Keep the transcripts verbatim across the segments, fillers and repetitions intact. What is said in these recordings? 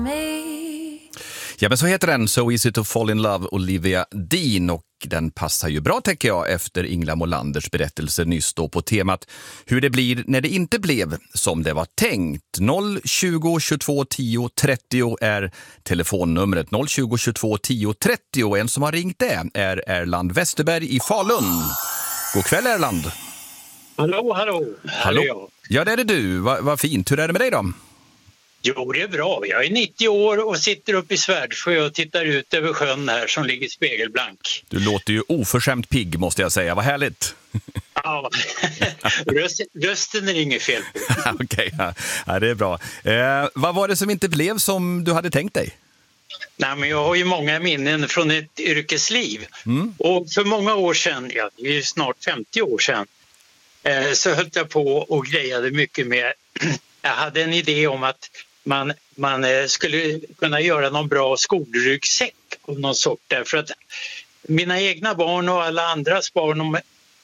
Ja, men så heter den So Easy to Fall in Love, Olivia Dean, och den passar ju bra, tänker jag, efter Ingela Molanders berättelse nyss då på temat hur det blir när det inte blev som det var tänkt. noll tjugo tjugotvå tio trettio är telefonnumret. noll tjugo tjugotvå tio trettio. En som har ringt det är Erland Westerberg i Falun. God kväll, Erland. Hallå, hallå. Hallå. Ja, det är det du. Vad va fint. Hur är det med dig då? Jo, det är bra. Jag är nittio år och sitter uppe i Svärdsjö och tittar ut över sjön här som ligger spegelblank. Du låter ju oförskämt pigg, måste jag säga. Vad härligt. Ja, Röst, rösten är inget fel på. Okej, okay, ja. Ja, det är bra. Eh, vad var det som inte blev som du hade tänkt dig? Nej, men jag har ju många minnen från ett yrkesliv. Mm. Och för många år sedan, ja, det är ju snart femtio år sedan, eh, så höll jag på och grejade mycket med. Jag hade en idé om att man, man skulle kunna göra någon bra skolryggsäck av någon sort. Därför att mina egna barn och alla andras barn, de,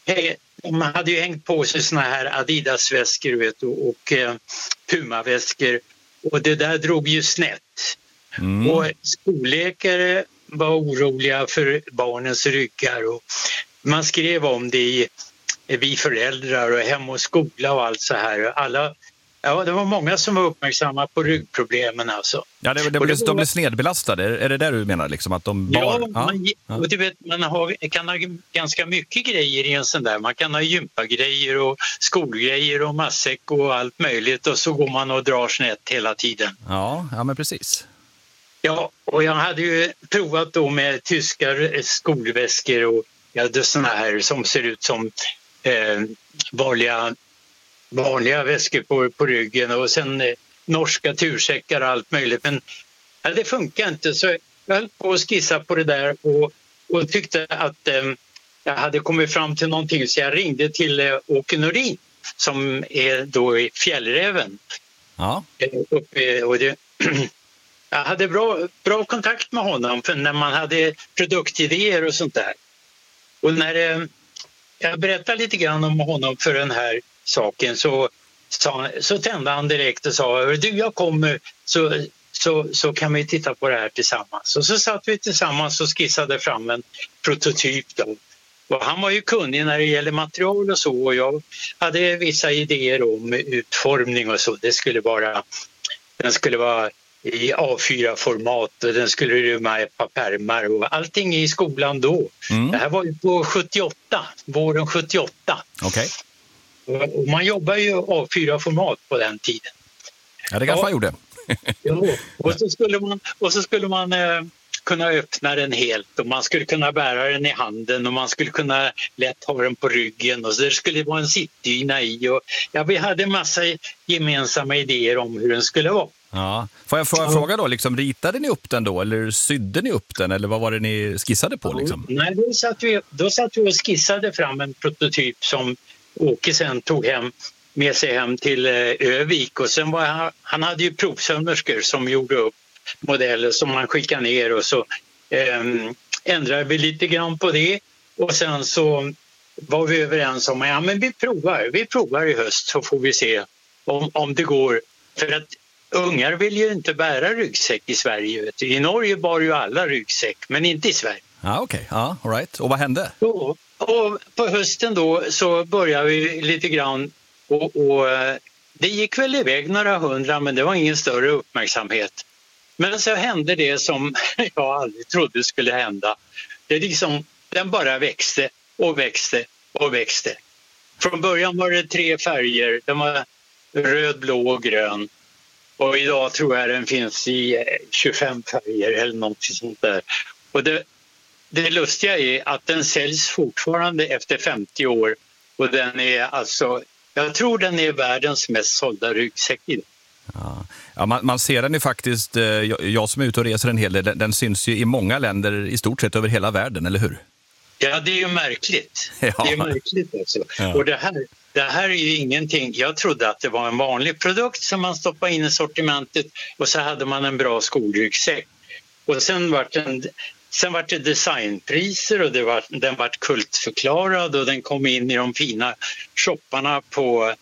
de hade ju hängt på sig såna här Adidas-väskor, vet du, och, och eh, Puma-väskor. Och det där drog ju snett. Mm. Och skolläkare var oroliga för barnens ryggar. Och man skrev om det i Vi föräldrar och Hem och skola och allt så här. Alla... Ja, det var många som var uppmärksamma på ryggproblemen alltså. Ja, det, det, det, de blev snedbelastade. Är det där du menar liksom? Att de bar... Ja, man, ja. Och du vet, man har, kan ha ganska mycket grejer i en sån där. Man kan ha gympagrejer och skolgrejer och matsäck och allt möjligt. Och så går man och drar snett hela tiden. Ja, ja men precis. Ja, och jag hade ju provat då med tyska skolväskor och jag hade såna här som ser ut som eh, vanliga... vanliga väskor på, på ryggen och sen eh, norska tursäckar och allt möjligt. Men ja, det funkar inte, så jag höll på att skissa på det där och, och tyckte att eh, jag hade kommit fram till någonting, så jag ringde till eh, Åke Nordin som är då i Fjällräven. Ja. Eh, uppe, och det, jag hade bra, bra kontakt med honom för när man hade produktidéer och sånt där. Och när eh, jag berättade lite grann om honom för den här saken så, så, så tände han direkt och sa du, jag kommer så, så, så kan vi titta på det här tillsammans. Och så satt vi tillsammans och skissade fram en prototyp då. Och han var ju kunnig när det gäller material och så, och jag hade vissa idéer om utformning och så. Det skulle vara, den skulle vara i A fyra format och den skulle rymma ett par pärmar och allting i skolan då. Mm. Det här var ju på sjuttioåtta, våren sjuttioåtta. Okej. Okay. Och man jobbar ju A fyra format på den tiden. Ja, det kanske ja. man gjorde. Ja, och så skulle man, och så skulle man eh, kunna öppna den helt och man skulle kunna bära den i handen och man skulle kunna lätt ha den på ryggen och så det skulle vara en sittdyna i. Och, ja, vi hade en massa gemensamma idéer om hur den skulle vara. Ja. Får jag, får jag fråga då, liksom, ritade ni upp den då eller sydde ni upp den eller vad var det ni skissade på? Liksom? Nej, då satt, vi, då satt vi och skissade fram en prototyp som Åke sen tog hem med sig hem till Övik och sen var han, han hade ju provsömmerskor som gjorde upp modeller som man skickade ner och så eh, ändrade vi lite grann på det och sen så var vi överens om ja men vi provar, vi provar i höst så får vi se om, om det går, för att ungar vill ju inte bära ryggsäck i Sverige, vet du. I Norge bar ju alla ryggsäck men inte i Sverige. Ja okej, okay. Ja, all right. Och vad hände? Och, och på hösten då så började vi lite grann och, och det gick väl iväg några hundra men det var ingen större uppmärksamhet. Men så hände det som jag aldrig trodde skulle hända. Det liksom, den bara växte och växte och växte. Från början var det tre färger, den var röd, blå och grön. Och idag tror jag den finns i tjugofem färger eller något sånt där. Och det, det lustiga är att den säljs fortfarande efter femtio år. Och den är alltså, jag tror den är världens mest sålda ryggsäck idag. Ja. Ja, man, man ser den ju faktiskt, jag, jag som är ute och reser en hel del, den, den syns ju i många länder i stort sett över hela världen, eller hur? Ja, det är ju märkligt. Ja. Det är märkligt alltså. Ja. Och det här, det här är ju ingenting, jag trodde att det var en vanlig produkt som man stoppade in i sortimentet och så hade man en bra skolryggsäck. Och sen var det, sen var det designpriser och det var, den var kultförklarad och den kom in i de fina shopparna på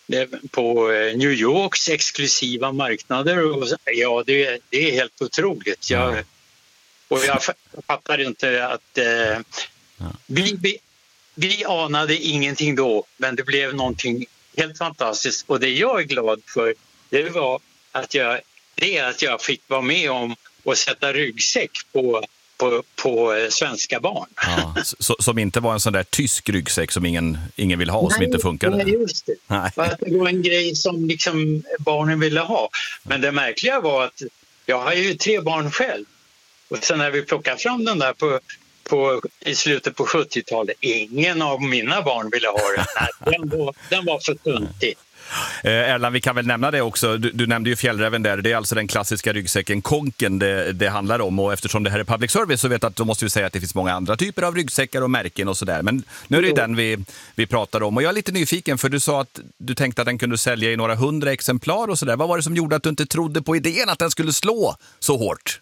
på New Yorks exklusiva marknader. Och, ja, det, det är helt otroligt. Jag, och jag fattar inte att eh, vi, vi, vi anade ingenting då, men det blev någonting helt fantastiskt. Och det jag är glad för, det var att jag, det är att jag fick vara med om att sätta ryggsäck på På, på svenska barn. Ja, så, som inte var en sån där tysk ryggsäck som ingen, ingen vill ha och som nej, inte funkar. Nej, just det. Nej. Att det var en grej som liksom barnen ville ha. Men det märkliga var att jag har ju tre barn själv. Och sen när vi plockade fram den där på, på, i slutet på sjuttiotalet, ingen av mina barn ville ha den. Nej, den, var, den var för tuntig. Eh, Erland, vi kan väl nämna det också. Du, du nämnde ju fjällräven där. Det är alltså den klassiska ryggsäcken Konken det, det handlar om. Och eftersom det här är public service så vet jag att då måste vi säga att det finns många andra typer av ryggsäckar och märken och sådär. Men nu är det ju den vi, vi pratar om. Och jag är lite nyfiken för du sa att du tänkte att den kunde sälja i några hundra exemplar och sådär. Vad var det som gjorde att du inte trodde på idén att den skulle slå så hårt?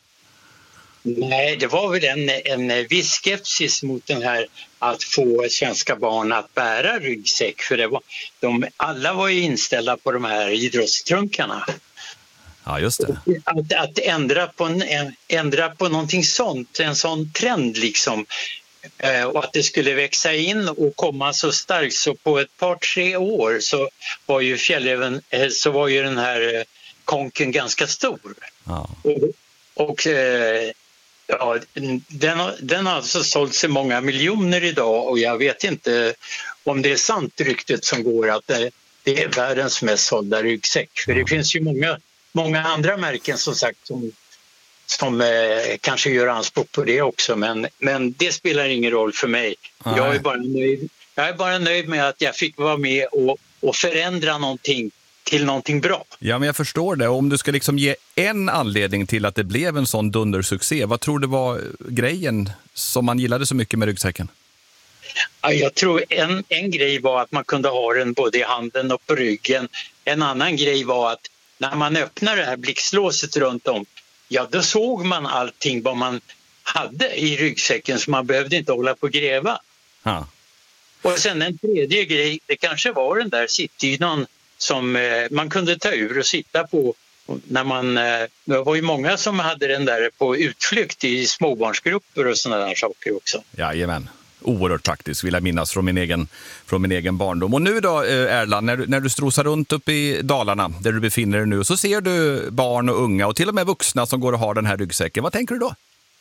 Nej, det var väl en, en viss skepsis mot den här att få svenska barn att bära ryggsäck. För det var, de, alla var ju inställda på de här idrottstrunkarna. Ja, just det. Att, att ändra, på en, ändra på någonting sånt, en sån trend liksom. Eh, och att det skulle växa in och komma så starkt. Så på ett par, tre år så var ju fjällräven, eh, så var ju den här eh, Konken ganska stor. Ja. Och, och eh, Ja, den har, den har alltså sålt sig många miljoner idag och jag vet inte om det är sant ryktet som går att det, det är världens mest sålda ryggsäck. För det finns ju många, många andra märken som sagt som, som eh, kanske gör anspråk på det också, men, men det spelar ingen roll för mig. Jag är bara nöjd, jag är bara nöjd med att jag fick vara med och, och förändra någonting till någonting bra. Ja, men jag förstår det. Om du ska liksom ge en anledning till att det blev en sån dundersuccé, vad tror du var grejen som man gillade så mycket med ryggsäcken? Ja, jag tror en, en grej var att man kunde ha den både i handen och på ryggen. En annan grej var att när man öppnar det här blixtlåset runt om, ja då såg man allting vad man hade i ryggsäcken så man behövde inte hålla på och gräva. Ja. Och sen en tredje grej, det kanske var den där sittdynan som eh, man kunde ta ur och sitta på när man, eh, det var ju många som hade den där på utflykt i småbarnsgrupper och sådana där saker också. Jajamän, oerhört praktiskt vill jag minnas från min egen, från min egen barndom. Och nu då eh, Erland, när du, när du strosar runt upp i Dalarna där du befinner dig nu så ser du barn och unga och till och med vuxna som går och har den här ryggsäcken. Vad tänker du då?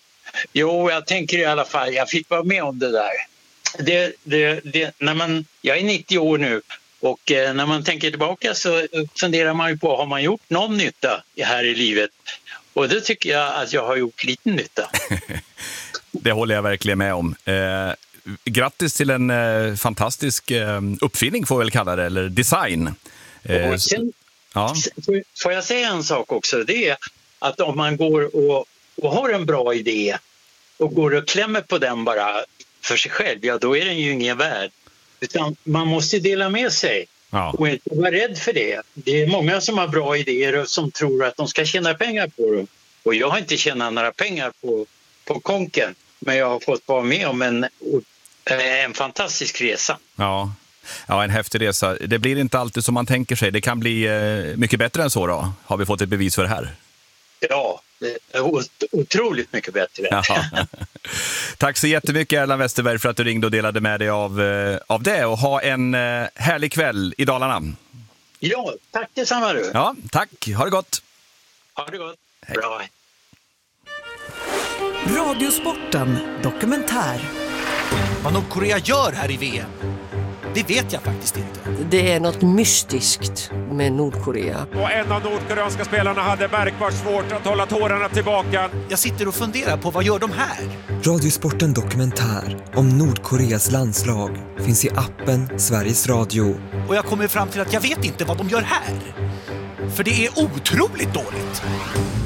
Jo, jag tänker i alla fall, jag fick vara med om det där. Det, det, det, när man, jag är nittio år nu. Och eh, när man tänker tillbaka så funderar man ju på, har man gjort någon nytta här i livet? Och det tycker jag att jag har gjort lite nytta. Det håller jag verkligen med om. Eh, grattis till en eh, fantastisk eh, uppfinning får vi väl kalla det, eller design. Eh, och sen, ja. Får jag säga en sak också? Det är att om man går och, och har en bra idé och går och klämmer på den bara för sig själv, ja då är den ju ingen värd. Utan man måste dela med sig ja. Och inte vara rädd för det. Det är många som har bra idéer och som tror att de ska tjäna pengar på dem. Och jag har inte tjänat några pengar på, på Konken. Men jag har fått vara med om en, en fantastisk resa. Ja. ja, en häftig resa. Det blir inte alltid som man tänker sig. Det kan bli eh, mycket bättre än så då. Har vi fått ett bevis för det här? Ja, det är otroligt mycket bättre. Ja. Tack så jättemycket Erland Westerberg för att du ringde och delade med dig av, av det. Och ha en härlig kväll i Dalarna. Ja, tack detsamma du. Ja, tack. Ha det gott. Ha det gott. Hej. Bra. Radiosporten dokumentär. Vad Nordkorea gör här i V M, det vet jag faktiskt inte. Det är något mystiskt med Nordkorea. Och en av nordkoreanska spelarna hade märkbart svårt att hålla tårarna tillbaka. Jag sitter och funderar på vad gör de här? Radiosporten dokumentär om Nordkoreas landslag finns i appen Sveriges Radio. Och jag kommer fram till att jag vet inte vad de gör här. För det är otroligt dåligt.